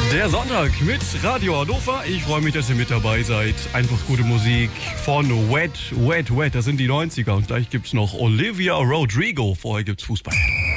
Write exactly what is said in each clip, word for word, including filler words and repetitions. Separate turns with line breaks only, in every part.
Der Sonntag mit Radio Hannover. Ich freue mich, dass ihr mit dabei seid. Einfach gute Musik von Wet, Wet, Wet. Das sind die neunziger. Und gleich gibt's noch Olivia Rodrigo. Vorher gibt's Fußball.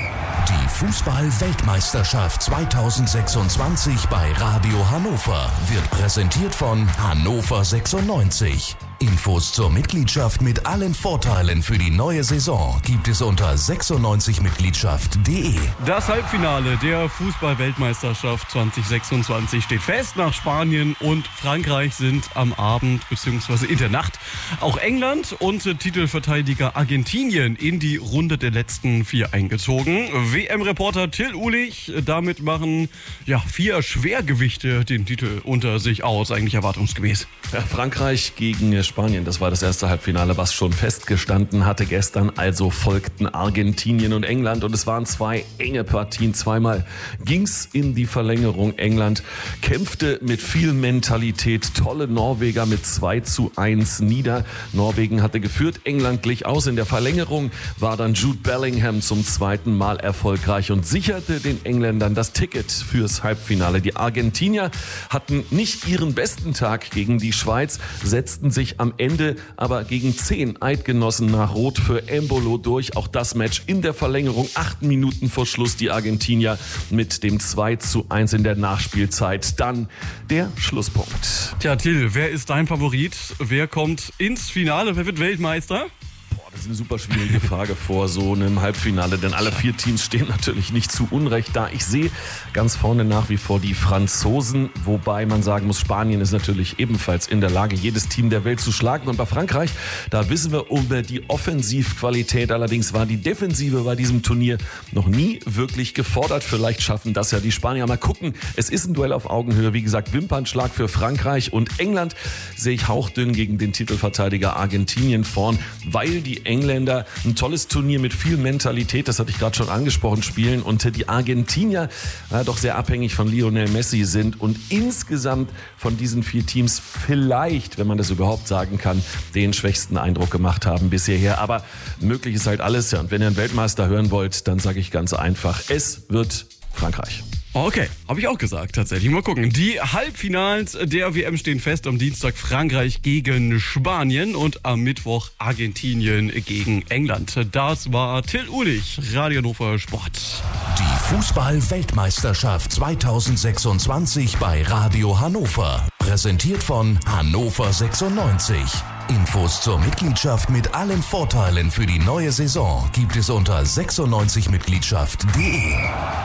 Die Fußball-Weltmeisterschaft zweitausendsechsundzwanzig bei Radio Hannover wird präsentiert von Hannover sechsundneunzig. Infos zur Mitgliedschaft mit allen Vorteilen für die neue Saison gibt es unter sechsundneunzig mitgliedschaft punkt de.
Das Halbfinale der Fußball-Weltmeisterschaft zweitausendsechsundzwanzig steht fest. Nach Spanien und Frankreich sind am Abend bzw. in der Nacht auch England und Titelverteidiger Argentinien in die Runde der letzten vier eingezogen. W M-Reporter Till Uhlich, damit machen ja vier Schwergewichte den Titel unter sich aus, eigentlich erwartungsgemäß.
Ja, Frankreich gegen Spanien, das war das erste Halbfinale, was schon festgestanden hatte gestern. Also folgten Argentinien und England und es waren zwei enge Partien. Zweimal ging's in die Verlängerung. England kämpfte mit viel Mentalität. Tolle Norweger mit zwei zu eins nieder. Norwegen hatte geführt, England glich aus. In der Verlängerung war dann Jude Bellingham zum zweiten Mal erfolgreich und sicherte den Engländern das Ticket fürs Halbfinale. Die Argentinier hatten nicht ihren besten Tag gegen die Schweiz, setzten sich am Ende aber gegen zehn Eidgenossen nach Rot für Embolo durch. Auch das Match in der Verlängerung, acht Minuten vor Schluss, die Argentinier mit dem zwei zu eins in der Nachspielzeit. Dann der Schlusspunkt.
Tja, Till, wer ist dein Favorit? Wer kommt ins Finale? Wer wird Weltmeister?
Das ist eine super schwierige Frage vor so einem Halbfinale, denn alle vier Teams stehen natürlich nicht zu Unrecht da. Ich sehe ganz vorne nach wie vor die Franzosen, wobei man sagen muss, Spanien ist natürlich ebenfalls in der Lage, jedes Team der Welt zu schlagen. Und bei Frankreich, da wissen wir um die Offensivqualität. Allerdings war die Defensive bei diesem Turnier noch nie wirklich gefordert. Vielleicht schaffen das ja die Spanier. Mal gucken, es ist ein Duell auf Augenhöhe. Wie gesagt, Wimpernschlag für Frankreich und England sehe ich hauchdünn gegen den Titelverteidiger Argentinien vorn, weil die Engländer ein tolles Turnier mit viel Mentalität, das hatte ich gerade schon angesprochen, spielen und die Argentinier ja, doch sehr abhängig von Lionel Messi sind und insgesamt von diesen vier Teams vielleicht, wenn man das überhaupt sagen kann, den schwächsten Eindruck gemacht haben bis hierher. Aber möglich ist halt alles. Ja. Und wenn ihr einen Weltmeister hören wollt, dann sage ich ganz einfach, es wird Frankreich.
Okay, habe ich auch gesagt, tatsächlich. Mal gucken. Die Halbfinals der W M stehen fest. Am Dienstag Frankreich gegen Spanien und am Mittwoch Argentinien gegen England. Das war Till Uhlich, Radio Hannover Sport.
Die Fußball-Weltmeisterschaft zweitausendsechsundzwanzig bei Radio Hannover. Präsentiert von Hannover sechsundneunzig. Infos zur Mitgliedschaft mit allen Vorteilen für die neue Saison gibt es unter sechsundneunzig mitgliedschaft punkt de.